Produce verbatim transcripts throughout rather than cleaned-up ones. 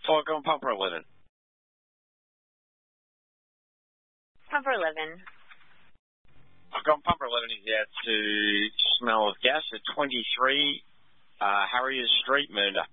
Falcon, Pumper eleven. Pumper eleven. Falcon, Pumper eleven is out to smell of gas at twenty-three uh, Harriers Street, Mernda.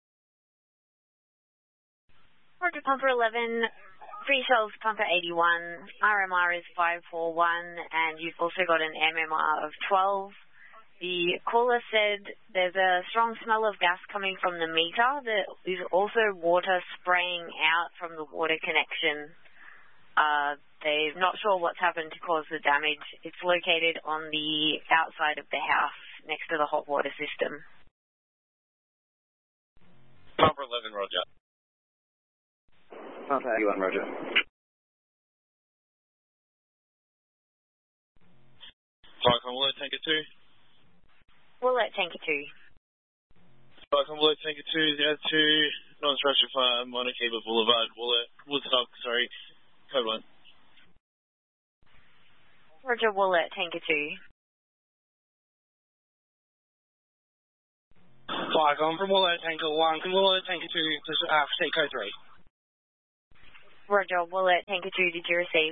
Roger, Pumper eleven. Pre-shells, Pumper eighty-one. R M R is five four one, and you've also got an M M R of twelve. The caller said there's a strong smell of gas coming from the meter. There is also water spraying out from the water connection. Uh, they're not sure what's happened to cause the damage. It's located on the outside of the house next to the hot water system. Pumper eleven, Roger. Pumper eighty-one, Roger. Falcon, will it tanker two? We'll let Tanker two. Falcon, will it tanker two is out to Non-Structure Farm, Monakiba Boulevard, Woollet, Woodstock, sorry, code one. Roger, we'll let Tanker two. Falcon, from Woollet Tanker one, can Woollet Tanker two to uh, state code three? Roger, we'll let Tanker two, did you receive?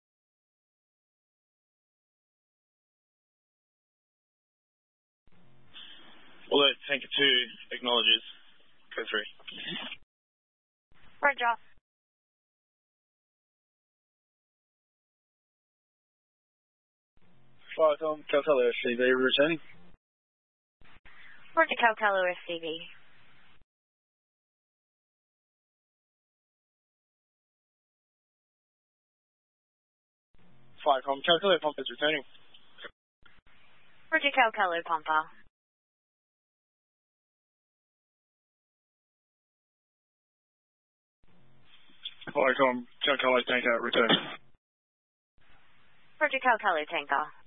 Will it tanker two acknowledges code three? Roger. Falcon, Calcalo S C V returning. Roger, Calcalo S C V. Falcon, Calcalo Pump is returning. Roger, Calcalo Pumper. Falcon, Calcalo Tanker returning. Roger, Calcalo Tanker.